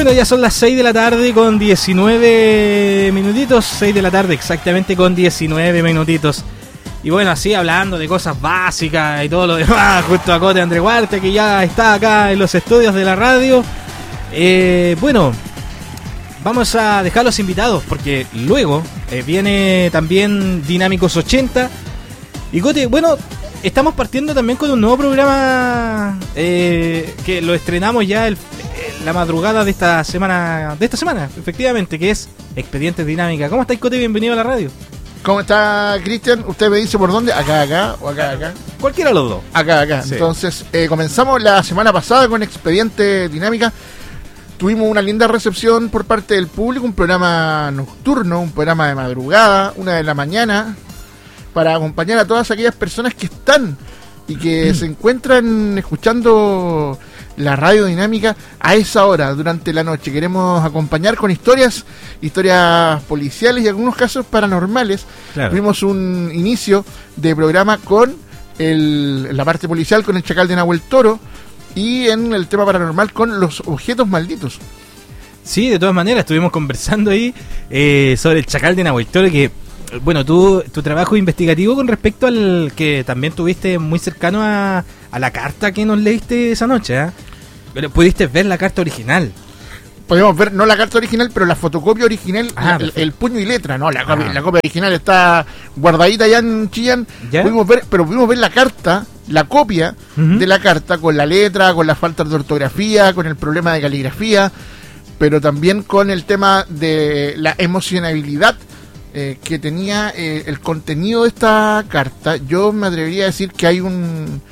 Bueno, ya son las 6 de la tarde con 19 minutitos. 6 de la tarde exactamente con 19 minutitos. Y bueno, así hablando de cosas básicas y todo lo demás, justo a Cote André Huarte, que ya está acá en los estudios de la radio. Bueno, vamos a dejar los invitados porque luego viene también Dinámicos 80. Y Cote, bueno, estamos partiendo también con un nuevo programa que lo estrenamos ya la madrugada de esta semana, efectivamente, que es Expedientes Dinámica. ¿Cómo estáis, Cote? Bienvenido a la radio. ¿Cómo está, Cristian? Usted me dice por dónde, acá o acá. Cualquiera de los dos. Acá. Sí. Entonces, comenzamos la semana pasada con Expediente Dinámica. Tuvimos una linda recepción por parte del público, un programa nocturno, un programa de madrugada, 1 de la mañana, para acompañar a todas aquellas personas que están y que se encuentran escuchando la radio dinámica a esa hora, durante la noche. Queremos acompañar con historias policiales y algunos casos paranormales. Claro. Tuvimos un inicio de programa con la parte policial, con el Chacal de Nahuel Toro, y en el tema paranormal con los objetos malditos. Sí, de todas maneras, estuvimos conversando ahí sobre el Chacal de Nahuel Toro, que, bueno, tu trabajo investigativo con respecto al que también tuviste muy cercano a la carta que nos leíste esa noche, ¿eh? Pero pudiste ver la carta original. Podemos ver, no la carta original, pero la fotocopia original, el puño y letra, ¿no? La copia original está guardadita allá en Chillán. Pudimos ver la carta, la copia de la carta, con la letra, con las faltas de ortografía, con el problema de caligrafía, pero también con el tema de la emocionabilidad que tenía el contenido de esta carta. Yo me atrevería a decir que hay un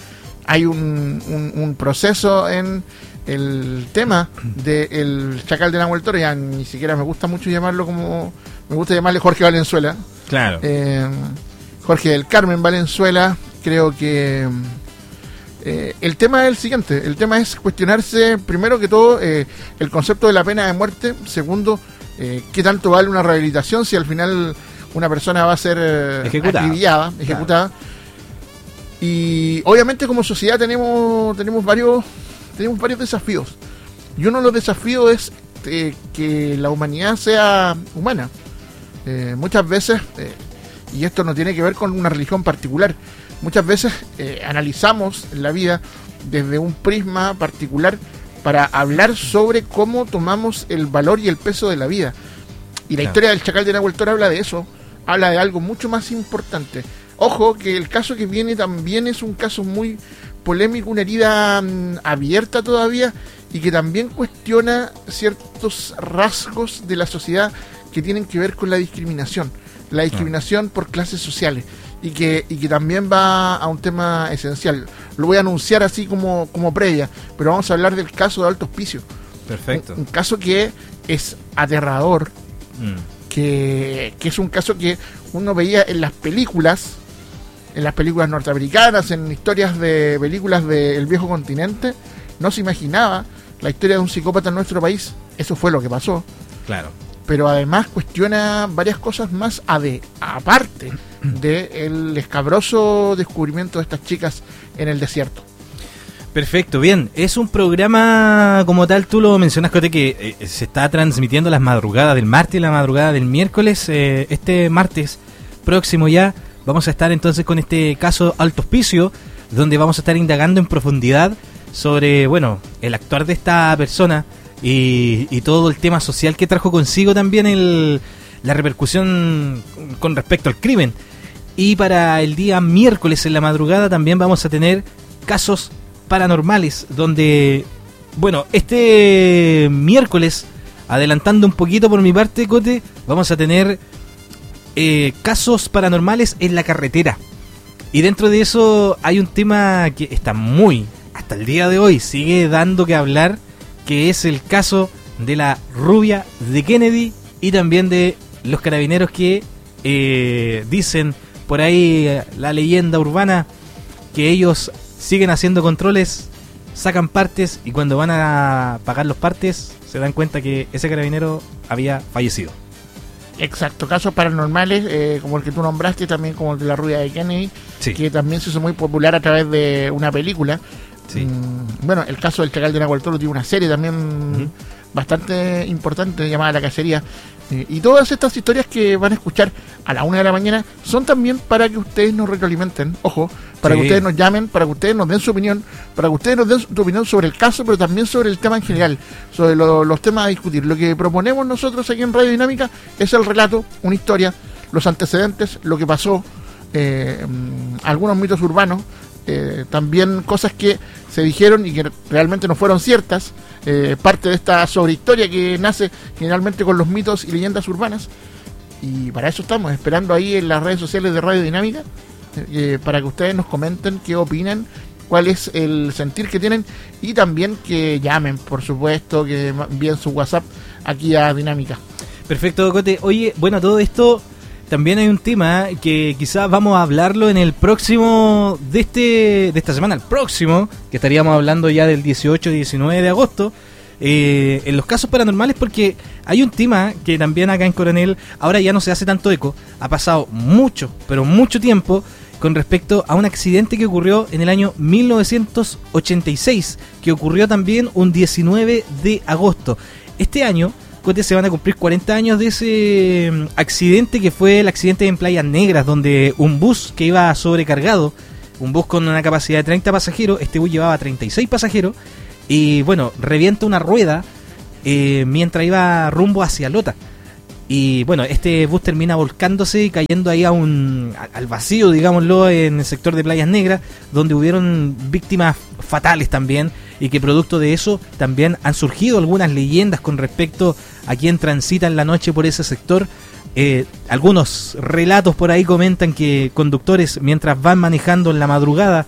proceso en el tema del Chacal de Nahuel Toro. Ya ni siquiera me gusta mucho llamarlo como me gusta llamarle Jorge Valenzuela. Claro. Jorge del Carmen Valenzuela. Creo que el tema es el siguiente. El tema es cuestionarse, primero que todo, el concepto de la pena de muerte. Segundo, qué tanto vale una rehabilitación si al final una persona va a ser ejecutada. Y obviamente como sociedad tenemos varios desafíos. Y uno de los desafíos es que la humanidad sea humana. Muchas veces, y esto no tiene que ver con una religión particular, muchas veces analizamos la vida desde un prisma particular para hablar sobre cómo tomamos el valor y el peso de la vida. Y la historia del Chacal de Nahuel Toro habla de eso, habla de algo mucho más importante. Ojo, que el caso que viene también es un caso muy polémico, una herida abierta todavía, y que también cuestiona ciertos rasgos de la sociedad que tienen que ver con la discriminación por clases sociales, y que también va a un tema esencial. Lo voy a anunciar así como previa, pero vamos a hablar del caso de Alto Hospicio. Perfecto. Un caso que es aterrador, que es un caso que uno veía en las películas norteamericanas, en historias de películas del viejo continente. No se imaginaba la historia de un psicópata en nuestro país. Eso fue lo que pasó. Claro. Pero además cuestiona varias cosas más aparte del escabroso descubrimiento de estas chicas en el desierto. Perfecto, bien. Es un programa como tal, tú lo mencionas, Cote, que se está transmitiendo las madrugadas del martes y la madrugada del miércoles. Este martes próximo ya vamos a estar entonces con este caso Alto Hospicio, donde vamos a estar indagando en profundidad sobre, bueno, el actuar de esta persona y todo el tema social que trajo consigo también la repercusión con respecto al crimen. Y para el día miércoles en la madrugada también vamos a tener casos paranormales, donde, bueno, este miércoles, adelantando un poquito por mi parte, Cote, vamos a tener casos paranormales en la carretera. Y dentro de eso hay un tema que está hasta el día de hoy sigue dando que hablar, que es el caso de la rubia de Kennedy y también de los carabineros que dicen por ahí la leyenda urbana que ellos siguen haciendo controles, sacan partes y cuando van a pagar los partes se dan cuenta que ese carabinero había fallecido. Exacto, casos paranormales como el que tú nombraste, también como el de la rubia de Kennedy, sí, que también se hizo muy popular a través de una película. Sí. Bueno, el caso del Chacal de Nahuel Toro tiene una serie también bastante importante llamada La Cacería. Y todas estas historias que van a escuchar a la 1 de la mañana son también para que ustedes nos retroalimenten, ojo, para que ustedes nos llamen, para que ustedes nos den su opinión, para que ustedes nos den su opinión sobre el caso, pero también sobre el tema en general, sobre los temas a discutir. Lo que proponemos nosotros aquí en Radio Dinámica es el relato, una historia, los antecedentes, lo que pasó, algunos mitos urbanos, también cosas que se dijeron y que realmente no fueron ciertas, parte de esta sobrehistoria que nace generalmente con los mitos y leyendas urbanas. Y para eso estamos esperando ahí en las redes sociales de Radio Dinámica, para que ustedes nos comenten qué opinan, cuál es el sentir que tienen, y también que llamen, por supuesto, que envíen su WhatsApp aquí a Dinámica. Perfecto, Cote. Oye, bueno, todo esto también hay un tema que quizás vamos a hablarlo en el próximo de esta semana, el próximo, que estaríamos hablando ya del 18-19 de agosto, en los casos paranormales, porque hay un tema que también acá en Coronel ahora ya no se hace tanto eco, ha pasado mucho, pero mucho tiempo con respecto a un accidente que ocurrió en el año 1986, que ocurrió también un 19 de agosto. Este año, Cote, se van a cumplir 40 años de ese accidente, que fue el accidente en Playas Negras, donde un bus que iba sobrecargado, un bus con una capacidad de 30 pasajeros, este bus llevaba 36 pasajeros, y bueno, revienta una rueda mientras iba rumbo hacia Lota. Y bueno, este bus termina volcándose y cayendo ahí al vacío, digámoslo, en el sector de Playas Negras, donde hubieron víctimas fatales también, y que producto de eso también han surgido algunas leyendas con respecto a quien transita en la noche por ese sector. Algunos relatos por ahí comentan que conductores, mientras van manejando en la madrugada,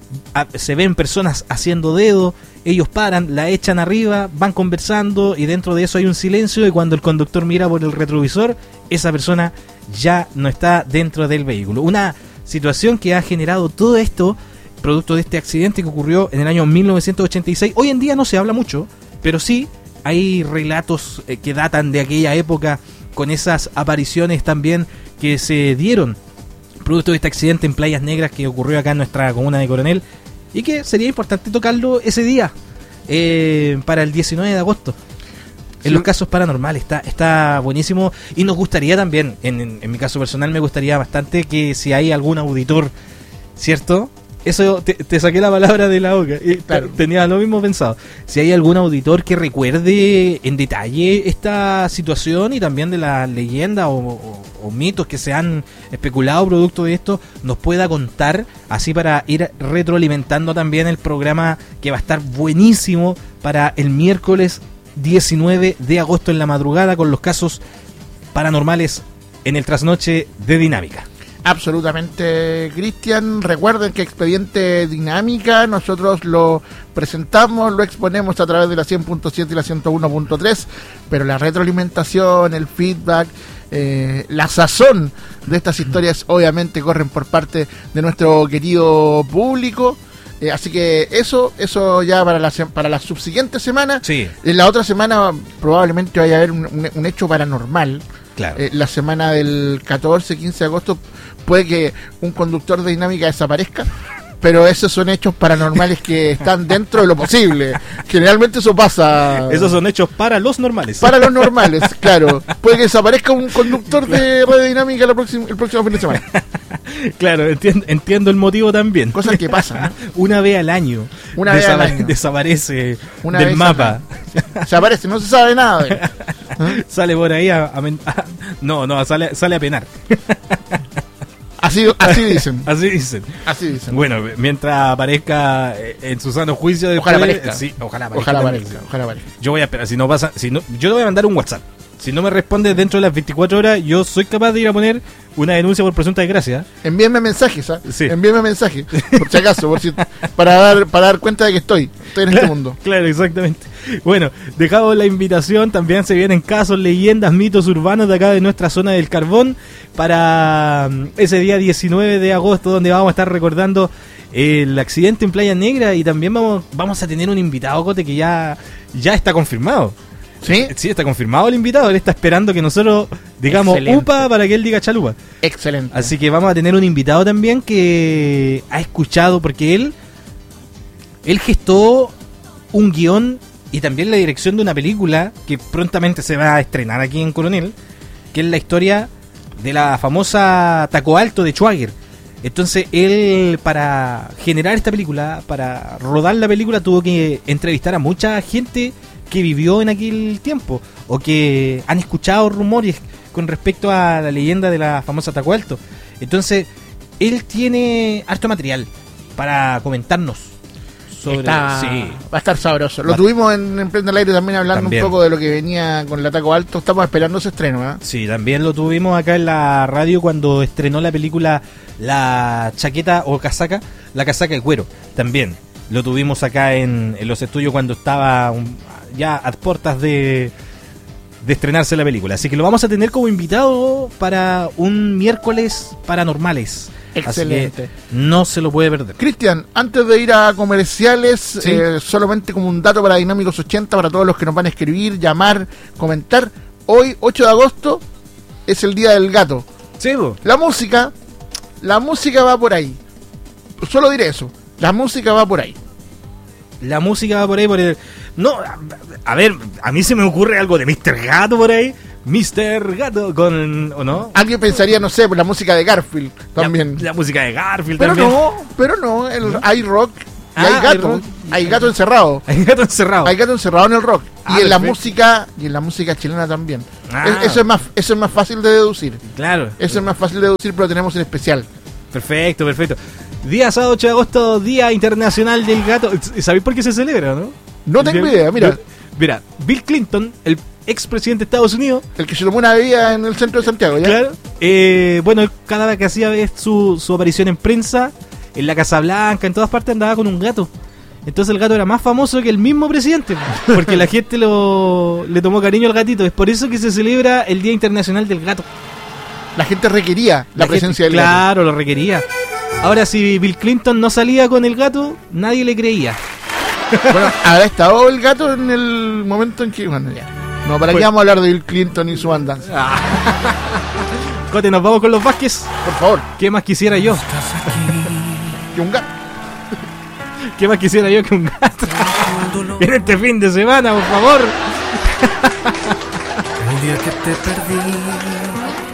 se ven personas haciendo dedo, ellos paran, la echan arriba, van conversando, y dentro de eso hay un silencio, y cuando el conductor mira por el retrovisor, esa persona ya no está dentro del vehículo. Una situación que ha generado todo esto producto de este accidente que ocurrió en el año 1986. Hoy en día no se habla mucho, pero sí hay relatos que datan de aquella época, con esas apariciones también que se dieron producto de este accidente en Playas Negras que ocurrió acá en nuestra comuna de Coronel, y que sería importante tocarlo ese día, para el 19 de agosto. En los casos paranormales está buenísimo, y nos gustaría también, en mi caso personal me gustaría bastante que si hay algún auditor, ¿cierto? Eso te saqué la palabra de la boca, claro. Tenía lo mismo pensado. Si hay algún auditor que recuerde en detalle esta situación y también de la leyenda o mitos que se han especulado producto de esto, nos pueda contar, así para ir retroalimentando también el programa, que va a estar buenísimo para el miércoles 19 de agosto en la madrugada, con los casos paranormales en el trasnoche de Dinámica. Absolutamente, Cristian. Recuerden que Expediente Dinámica nosotros lo presentamos, lo exponemos a través de la 100.7 y la 101.3, pero la retroalimentación, el feedback, la sazón de estas historias obviamente corren por parte de nuestro querido público. Así que eso ya para la subsiguiente semana. Sí. En la otra semana probablemente vaya a haber un hecho paranormal. Claro. La semana del 14-15 de agosto puede que un conductor de Dinámica desaparezca, pero esos son hechos paranormales que están dentro de lo posible. Generalmente eso pasa. Esos son hechos para los normales. Para los normales, claro. Puede que desaparezca un conductor de Radio Dinámica el próximo fin de semana. Claro, entiendo el motivo también. Cosas que pasan, ¿no? Una vez al año. Desaparece una del vez mapa. Desaparece, no se sabe nada. Sale por ahí sale a penar. Así dicen. Así dicen. Bueno, mientras aparezca en su sano juicio después, ojalá aparezca. Sí, ojalá aparezca. Yo voy a esperar, yo le voy a mandar un WhatsApp. Si no me responde dentro de las 24 horas, yo soy capaz de ir a poner una denuncia por presunta desgracia. Envíenme mensajes, Sí. Envíenme mensajes, por si acaso, para dar cuenta de que estoy en este mundo. Claro, exactamente. Bueno, dejamos la invitación, también se vienen casos, leyendas, mitos urbanos de acá de nuestra zona del Carbón para ese día 19 de agosto, donde vamos a estar recordando el accidente en Playa Negra, y también vamos a tener un invitado, Cote, que ya está confirmado. ¿Sí? Sí, está confirmado el invitado. Él está esperando que nosotros digamos excelente. Upa para que él diga chalupa. Excelente. Así que vamos a tener un invitado también que ha escuchado, porque él gestó un guión y también la dirección de una película que prontamente se va a estrenar aquí en Coronel, que es la historia de la famosa Taco Alto de Schwager. Entonces él, para generar esta película, para rodar la película, tuvo que entrevistar a mucha gente que vivió en aquel tiempo o que han escuchado rumores con respecto a la leyenda de la famosa Taco Alto. Entonces él tiene harto material para comentarnos sobre... Va a estar sabroso. Lo tuvimos en Prende al Aire también hablando un poco de lo que venía con la Taco Alto. Estamos esperando ese estreno, ¿eh? Sí, también lo tuvimos acá en la radio cuando estrenó la película La Chaqueta o Casaca, La Casaca de Cuero. También lo tuvimos acá en los estudios cuando estaba ya a puertas de estrenarse la película. Así que lo vamos a tener como invitado para un miércoles paranormales. Excelente. Así que no se lo puede perder. Cristian, antes de ir a comerciales, ¿sí? Solamente como un dato para Dinámicos 80, para todos los que nos van a escribir, llamar, comentar. Hoy, 8 de agosto, es el Día del Gato. Sí, la música va por ahí. Solo diré eso. La música va por ahí. La música va por ahí, No, a ver, a mí se me ocurre algo de Mr. Gato por ahí. Mr. Gato con... ¿o no? Alguien pensaría, no sé, por la música de Garfield también. La música de Garfield pero también. Pero no, hay rock y hay gato. Hay gato encerrado. Hay gato encerrado. Hay gato encerrado en el rock. Y en perfecto. la música chilena también. Eso es más fácil de deducir. Claro. Eso es más fácil de deducir, pero lo tenemos en especial. Perfecto. Día sábado 8 de agosto, Día Internacional del Gato. ¿Sabéis por qué se celebra, no? No tengo idea, mira. Mira, Bill Clinton, el expresidente de Estados Unidos, el que se tomó una bebida en el centro de Santiago, ¿ya? Claro. Bueno, cada vez que hacía su aparición en prensa, en la Casa Blanca, en todas partes andaba con un gato. Entonces el gato era más famoso que el mismo presidente, porque la gente le tomó cariño al gatito. Es por eso que se celebra el Día Internacional del Gato. La gente requería la presencia del gato. Claro, Claro, lo requería. Ahora, si Bill Clinton no salía con el gato, nadie le creía. Bueno, habrá estado el gato en el momento en que... Bueno, ya. No, ¿para qué vamos a hablar de Bill Clinton y su andanza? Cote, nos vamos con los Vázquez. Por favor. ¿Qué más quisiera yo? Que un gato. ¿Qué más quisiera yo que un gato? En este fin de semana, por favor. El día que te perdí,